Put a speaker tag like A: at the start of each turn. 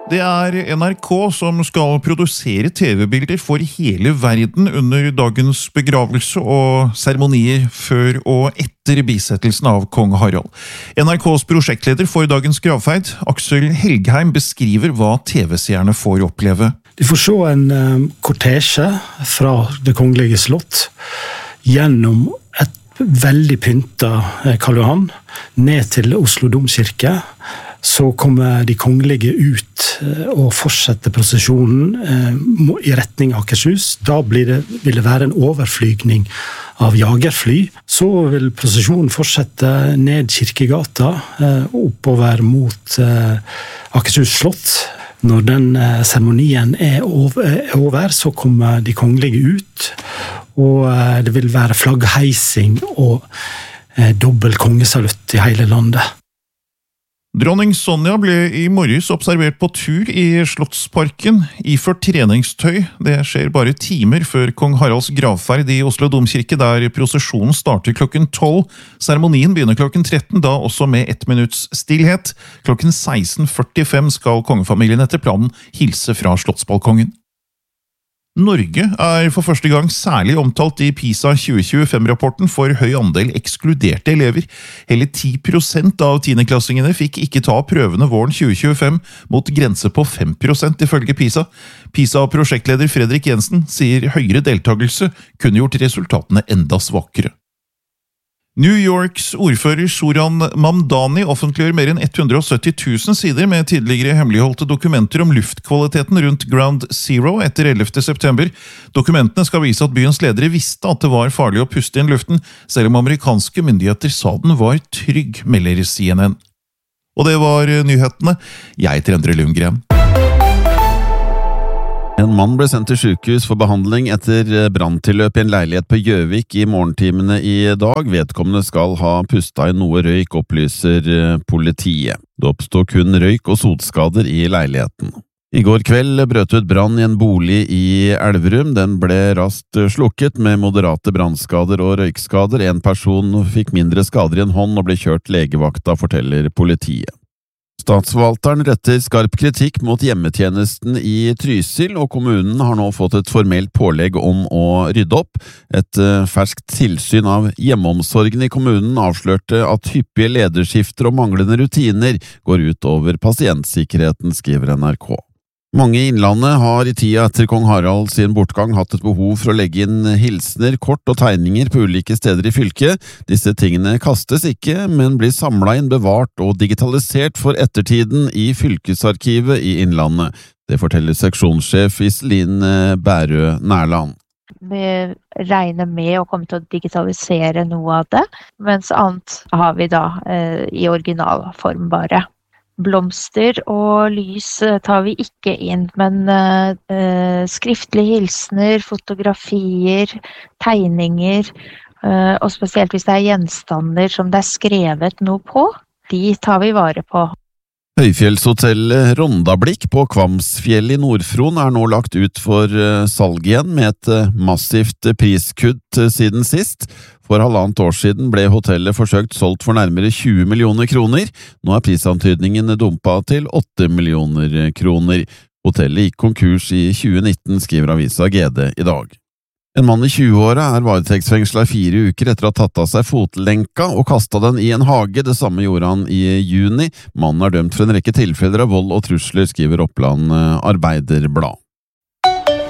A: Det NRK som skal produsere TV-bilder for hele verden under dagens begravelse og seremonier før og etter bisettelsen av kong Harald. NRKs prosjektleder for dagens gravferd, Aksel Helgheim, beskriver hva TV-seerne får oppleve.
B: De får se en kortesje fra det kongelige slott gjennom et veldig pynta Karl Johan ned til Oslo Domkirke. Så kommer de kongelige ut og fortsetter prosesjonen i retning Akershus. Da vil det være en overflygning av jagerfly. Så vil prosesjonen fortsette ned Kirkegata, oppover mot Akershus slott. Når den seremonien er over, så kommer de kongelige ut, og det vil være flaggheising og dobbelt kongesalutt i hele landet.
A: Dronning Sonja ble i morges observert på tur i Slottsparken, iført treningstøy. Det skjer bare timer før kong Haralds gravferd i Oslo Domkirke, der prosesjonen starter klokken 12. Seremonien begynner klokken 13, da også med 1 minutts stillhet. Klokken 16:45 skal kongefamilien etter planen hilse fra slottsbalkongen. Norge for første gang særlig omtalt i PISA 2025-rapporten for høy andel ekskluderte elever. Hele 10% av 10-klassingene fikk ikke ta prøvene våren 2025, mot grense på 5% ifølge PISA. PISA-prosjektleder Fredrik Jensen sier høyere deltagelse kunne gjort resultatene enda svakere. New Yorks ordfører Zohran Mamdani offentliggjør mer enn 170 000 sider med tidligere hemmeligholdte dokumenter om luftkvaliteten rundt Ground Zero etter 11. september. Dokumentene skal vise at byens ledere visste at det var farlig å puste inn luften, selv om amerikanske myndigheter sa den var trygg, melder CNN. Og det var nyhetene. Jeg heter Endre Lundgren.
C: En mann ble sendt til sykehus for behandling etter branntilløp i en leilighet på Gjøvik i morgentimene i dag. Vedkommende skal ha pustet inn noe røyk, opplyser politiet. Det oppstod kun røyk og sotskader i leiligheten. I går kveld brøt ut brann i en bolig i Elverum. Den ble raskt slukket med moderate brannskader og røykskader. En person fikk mindre skader i en hånd og ble kjørt legevakta, forteller politiet. Statsforvalteren retter skarp kritikk mot hjemmetjenesten i Trysil, og kommunen har nå fått et formelt pålegg om å rydde opp. Et ferskt tilsyn av hjemmeomsorgen i kommunen avslørte at hyppige lederskifter og manglende rutiner går ut over pasientsikkerheten, skriver NRK. Mange i Innlandet har i tida etter kong Harald sin bortgang hatt et behov for å legge inn hilsener, kort og tegninger på ulike steder i fylket. Disse tingene kastes ikke, men blir samlet inn, bevart og digitalisert for ettertiden i fylkesarkivet i Innlandet. Det forteller seksjonssjef Iselin Bærø Nærland.
D: Vi regner med å komme til å digitalisere noe av det, mens annet har vi da i originalform bare. Blomster og lys tar vi ikke inn, men skriftlige hilsener, fotografier, tegninger, og spesielt hvis det gjenstander som det skrevet noe på, de tar vi vare på.
C: Høyfjellshotellet Rondablikk på Kvamsfjell i Nordfron nå lagt ut for salg igjen med et massivt priskutt siden sist. For 1,5 år siden ble hotellet forsøkt solgt for nærmere 20 millioner kroner. Nå prisantydningen dumpet til 8 millioner kroner. Hotellet gikk konkurs i 2019, skriver avisa GD i dag. En mann i 20-åra varetektsfengslet i 4 uker etter å ha tatt av seg fotlenka og kastet den i en hage. Det samme gjorde han i juni. Mannen dømt for en rekke tilfeller av vold og trusler, skriver Oppland Arbeiderblad.